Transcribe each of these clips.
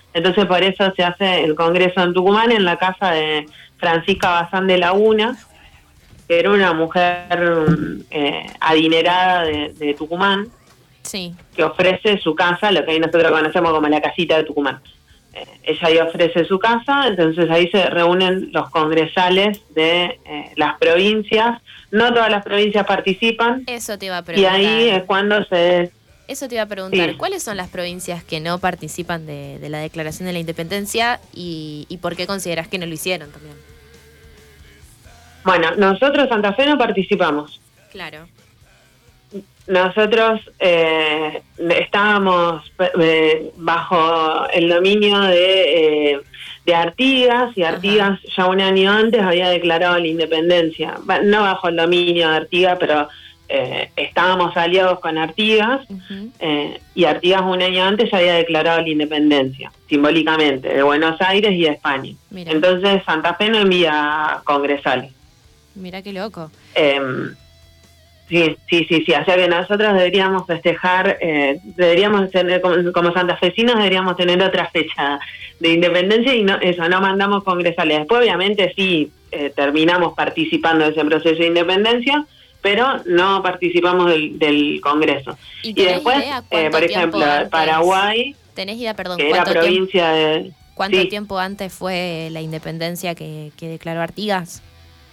Entonces por eso se hace el congreso en Tucumán, en la casa de Francisca Bazán de Laguna, que era una mujer adinerada de Tucumán, sí, que ofrece su casa, lo que ahí nosotros conocemos como la casita de Tucumán. Ella ahí ofrece su casa, entonces ahí se reúnen los congresales de las provincias. No todas las provincias participan. eso te iba a Y preguntar. ahí es cuando se... Eso te iba a preguntar, Sí. ¿cuáles son las provincias que no participan de la Declaración de la Independencia y por qué consideras que no lo hicieron también? Bueno, nosotros Santa Fe no participamos. Claro. Nosotros estábamos bajo el dominio de Artigas, y Artigas ya un año antes había declarado la independencia. No bajo el dominio de Artigas, pero estábamos aliados con Artigas, y Artigas un año antes ya había declarado la independencia, simbólicamente, de Buenos Aires y de España. Mira. Entonces Santa Fe no envía congresales. Mira qué loco. Sí. O sea que nosotros deberíamos festejar, deberíamos tener, como santafesinos, deberíamos tener otra fecha de independencia y no mandamos congresales. Después, obviamente, sí terminamos participando de ese proceso de independencia, pero no participamos del Congreso. ¿Y después, por ejemplo, Paraguay, ¿tenés idea, perdón, que era provincia de... ¿Cuánto tiempo antes fue la independencia que declaró Artigas?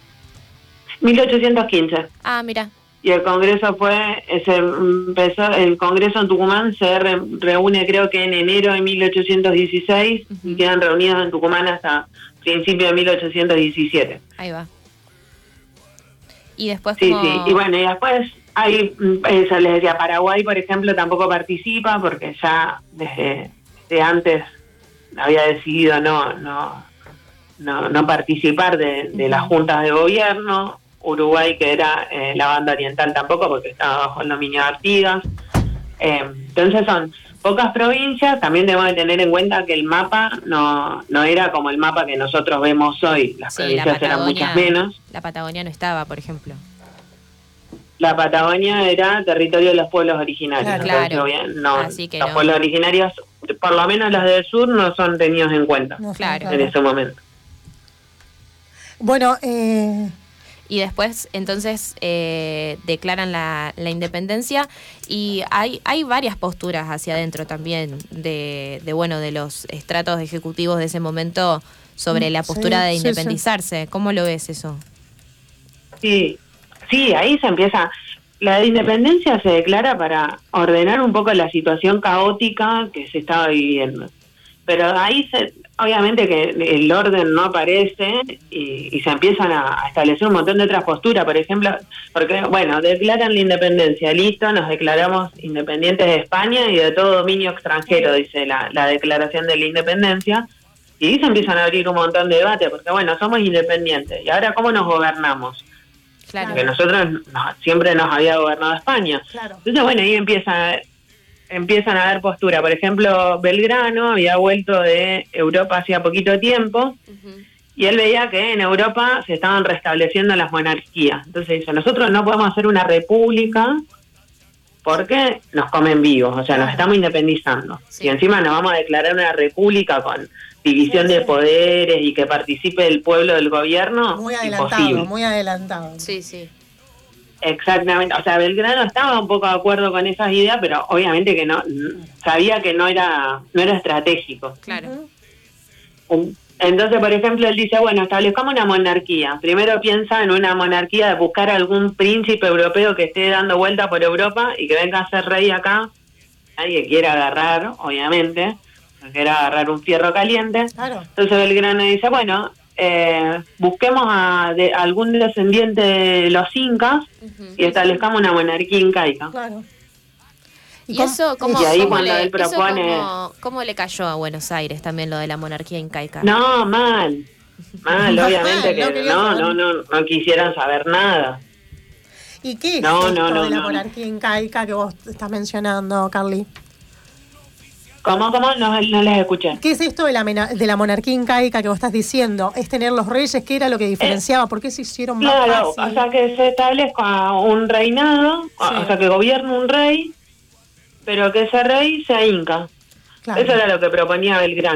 1815. Ah, mira. Y el Congreso el Congreso en Tucumán se reúne creo que en enero de 1816 y quedan reunidos en Tucumán hasta principio de 1817. Ahí va. Y después Sí, y bueno, y después hay, eso les decía, Paraguay, por ejemplo, tampoco participa porque ya desde antes había decidido no participar de las juntas de gobierno. Uruguay, que era la banda oriental, tampoco, porque estaba bajo el dominio de Artigas. Entonces son pocas provincias. También debemos de tener en cuenta que el mapa no era como el mapa que nosotros vemos hoy. Las provincias eran muchas menos. La Patagonia no estaba, por ejemplo. La Patagonia era territorio de los pueblos originarios. Claro. Así que los pueblos originarios, por lo menos los del sur, no son tenidos en cuenta en ese momento. Bueno, y después, entonces, declaran la independencia y hay varias posturas hacia adentro también de los estratos ejecutivos de ese momento sobre la postura de independizarse. Sí. ¿Cómo lo ves eso? Sí, ahí se empieza. La independencia se declara para ordenar un poco la situación caótica que se estaba viviendo. Pero ahí obviamente que el orden no aparece y se empiezan a establecer un montón de otras posturas, por ejemplo, porque, bueno, declaran la independencia, listo, nos declaramos independientes de España y de todo dominio extranjero, dice la declaración de la independencia, y ahí se empiezan a abrir un montón de debates, porque, bueno, somos independientes, ¿y ahora cómo nos gobernamos? Claro. Porque nosotros siempre nos había gobernado España. Claro. Entonces, bueno, ahí empiezan a dar postura. Por ejemplo, Belgrano había vuelto de Europa hacía poquito tiempo, y él veía que en Europa se estaban restableciendo las monarquías. Entonces dice, nosotros no podemos hacer una república porque nos comen vivos, o sea, nos estamos independizando. Sí. Y encima nos vamos a declarar una república con división de poderes y que participe el pueblo del gobierno. Muy adelantado, imposible. Muy adelantado. Sí. Exactamente, o sea, Belgrano estaba un poco de acuerdo con esas ideas, pero obviamente que no, sabía que no era estratégico. Claro. Entonces, por ejemplo, él dice, bueno, establezcamos una monarquía. Primero piensa en una monarquía de buscar algún príncipe europeo que esté dando vuelta por Europa y que venga a ser rey acá. Nadie quiere agarrar, obviamente, quiere agarrar un fierro caliente. Claro. Entonces Belgrano dice, bueno, busquemos a algún descendiente de los incas y establezcamos una monarquía incaica. Claro. ¿Y eso cómo le cayó a Buenos Aires también lo de la monarquía incaica? No, mal, obviamente que no quisieran saber nada. ¿Y qué es esto de la monarquía incaica que vos estás mencionando, Carly? ¿Cómo? No les escuché. ¿Qué es esto de la monarquía incaica que vos estás diciendo? ¿Es tener los reyes? ¿Qué era lo que diferenciaba? ¿Por qué se hicieron más fácil? Claro, o sea, que se establezca un reinado, o sea, que gobierne un rey, pero que ese rey sea inca. Claro. Eso era lo que proponía Belgrano.